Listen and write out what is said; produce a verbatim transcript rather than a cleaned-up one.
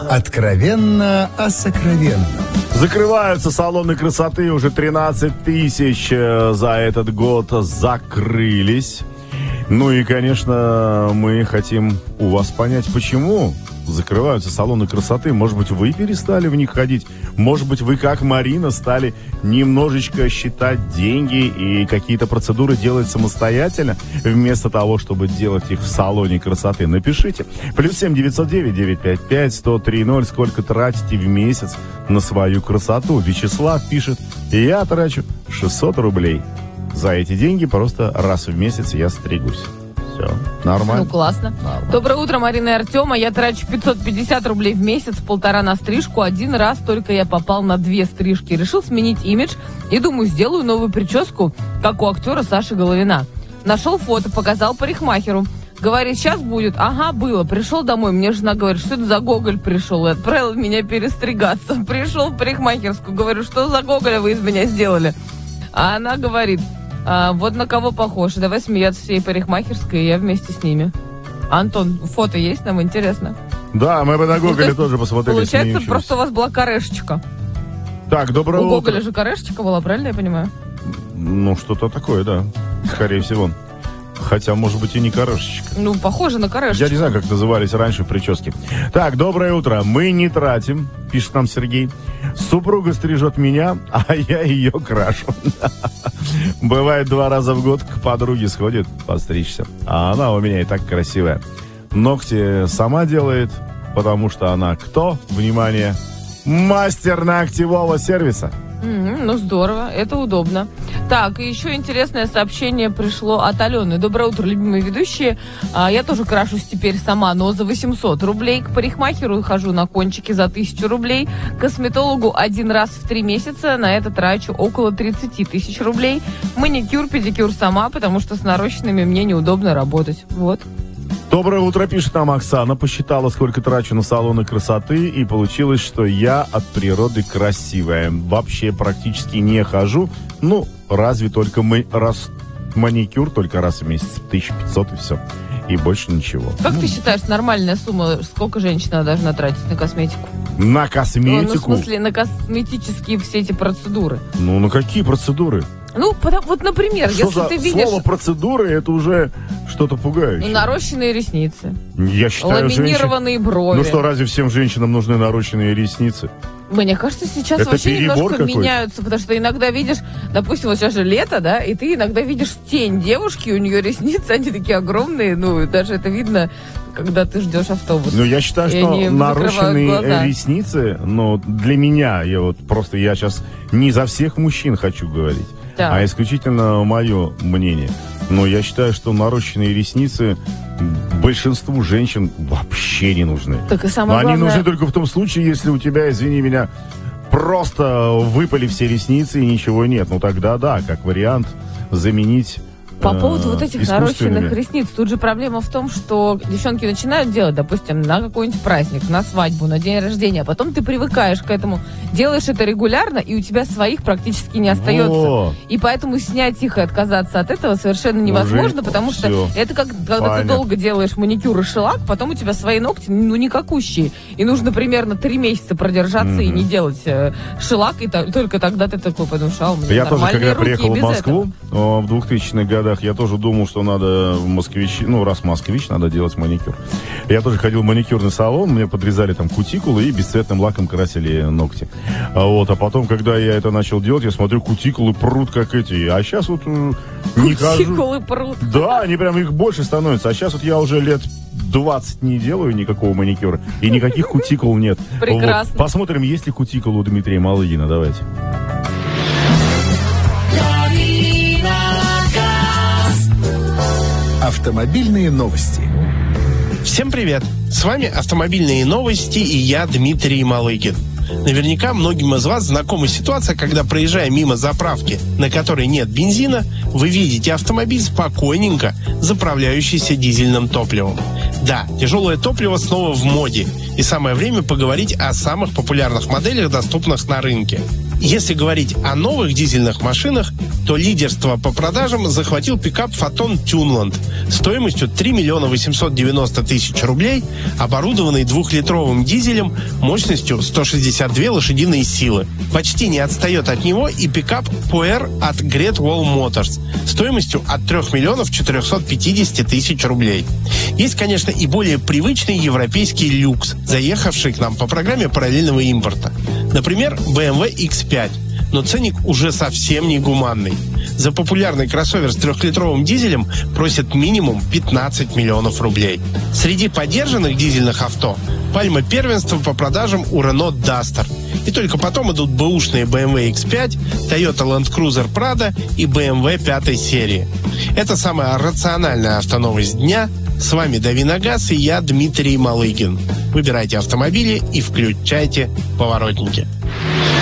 Откровенно о сокровенном. Закрываются салоны красоты, уже тринадцать тысяч за этот год закрылись. Ну и, конечно, мы хотим у вас понять, почему закрываются салоны красоты. Может быть, вы перестали в них ходить? Может быть, вы, как Марина, стали немножечко считать деньги и какие-то процедуры делать самостоятельно, вместо того, чтобы делать их в салоне красоты? Напишите. Плюс семь девятьсот девять девятьсот пятьдесят пять сто три ноль. Сколько тратите в месяц на свою красоту? Вячеслав пишет: я трачу шестьсот рублей. За эти деньги просто раз в месяц я стригусь. Все, нормально. Ну, классно. Нормально. Доброе утро, Марина и Артема. Я трачу пятьсот пятьдесят рублей в месяц, полтора на стрижку. Один раз только я попал на две стрижки. Решил сменить имидж и думаю, сделаю новую прическу, как у актера Саши Головина. Нашел фото, показал парикмахеру. Говорит, сейчас будет. Ага, было. Пришел домой. Мне жена говорит, что это за Гоголь пришел. И отправил меня перестригаться. Пришел в парикмахерскую. Говорю, что за Гоголя вы из меня сделали? А она говорит... А, вот на кого похож. Давай смеяться всей парикмахерской, и я вместе с ними. Антон, фото есть? Нам интересно. Да, мы бы на Гоголе ну, тоже посмотрели. Получается, просто у вас была корешечка. Так, доброе у утро. У Гоголя же корешечка была, правильно я понимаю? Ну, что-то такое, да. Скорее всего. Хотя, может быть, и не корешечка. Ну, похоже на корешечку. Я не знаю, как назывались раньше прически. Так, доброе утро. Мы не тратим, пишет нам Сергей. Супруга стрижет меня, а я ее крашу. Бывает, два раза в год к подруге сходит постричься. А она у меня и так красивая. Ногти сама делает, потому что она кто? Внимание! Мастер ногтевого сервиса. Mm-hmm, ну, здорово, это удобно. Так, и еще интересное сообщение пришло от Алены. Доброе утро, любимые ведущие. А, я тоже крашусь теперь сама, но за восемьсот рублей. К парикмахеру хожу на кончики за тысячу рублей. К косметологу один раз в три месяца. На это трачу около тридцать тысяч рублей. Маникюр, педикюр сама, потому что с нарощенными мне неудобно работать. Вот. Доброе утро, пишет нам Оксана. Посчитала, сколько трачу на салоны красоты, и получилось, что я от природы красивая. Вообще практически не хожу. Ну, разве только мы раз маникюр только раз в месяц. тысяча пятьсот и все. И больше ничего. Как ну, ты считаешь, нормальная сумма, сколько женщина должна тратить на косметику? На косметику? Ну, ну, в смысле, на косметические все эти процедуры. Ну, на какие процедуры? Ну, потому, вот, например, что если за ты видишь... слово процедуры, это уже что-то пугающее. Ну, нарощенные ресницы. Я считаю, ламинированные женщин... брови. Ну что, разве всем женщинам нужны нарощенные ресницы? Мне кажется, сейчас это вообще немножко какой-то меняются, потому что иногда видишь, допустим, вот сейчас же лето, да, и ты иногда видишь тень девушки, у нее ресницы, они такие огромные, ну, даже это видно, когда ты ждешь автобус. Ну, я считаю, что нарощенные ресницы, ну, для меня, я вот просто, я сейчас не за всех мужчин хочу говорить, да. а исключительно мое мнение. Но я считаю, что нарощенные ресницы большинству женщин вообще не нужны. Так и самое Но они главное... нужны только в том случае, если у тебя, извини меня, просто выпали все ресницы и ничего нет. Ну тогда да, как вариант заменить... По поводу вот этих нарощенных ресниц, тут же проблема в том, что девчонки начинают делать, допустим, на какой-нибудь праздник, на свадьбу, на день рождения, а потом ты привыкаешь к этому, делаешь это регулярно, и у тебя своих практически не остается. О! И поэтому снять их и отказаться от этого совершенно невозможно, уже потому что все. Это как когда Понятно. Ты долго делаешь маникюр и шелак, потом у тебя свои ногти, ну, никакущие. И нужно примерно три месяца продержаться mm-hmm. и не делать э, шелак, и то, только тогда ты такой подумаешь, а у меня Я тоже, когда руки приехал в Москву этого. в двухтысячных годах, я тоже думал, что надо в москвич, ну, раз москвич, надо делать маникюр. Я тоже ходил в маникюрный салон, мне подрезали там кутикулы и бесцветным лаком красили ногти. А, вот, а потом, когда я это начал делать, я смотрю, кутикулы прут как эти. А сейчас вот не хожу. Кутикулы прут. Да, они прям, их больше становятся. А сейчас вот я уже лет двадцать не делаю никакого маникюра, и никаких кутикул нет. Прекрасно. Вот. Посмотрим, есть ли кутикулы у Дмитрия Малыгина. Давайте. Автомобильные новости. Всем привет! С вами «Автомобильные новости» и я, Дмитрий Малыгин. Наверняка многим из вас знакома ситуация, когда, проезжая мимо заправки, на которой нет бензина, вы видите автомобиль спокойненько заправляющийся дизельным топливом. Да, тяжелое топливо снова в моде, и самое время поговорить о самых популярных моделях, доступных на рынке. Если говорить о новых дизельных машинах, то лидерство по продажам захватил пикап Phaeton Tuneland стоимостью три миллиона восемьсот девяносто тысяч рублей, оборудованный двухлитровым дизелем мощностью сто шестьдесят две лошадиные силы. Почти не отстает от него и пикап Puer от Great Wall Motors стоимостью от три миллиона четыреста пятьдесят тысяч рублей. Есть, конечно, и более привычный европейский люкс, заехавший к нам по программе параллельного импорта. Например, бэ эм вэ икс пять. Но ценник уже совсем не гуманный. За популярный кроссовер с трехлитровым дизелем просят минимум пятнадцать миллионов рублей. Среди поддержанных дизельных авто пальма первенства по продажам у Renault Duster. И только потом идут бэушные бэ эм вэ икс пять, Toyota Land Cruiser Prado и бэ эм вэ пятой серии. Это самая рациональная автоновость дня. С вами Дави на газ и я, Дмитрий Малыгин. Выбирайте автомобили и включайте поворотники.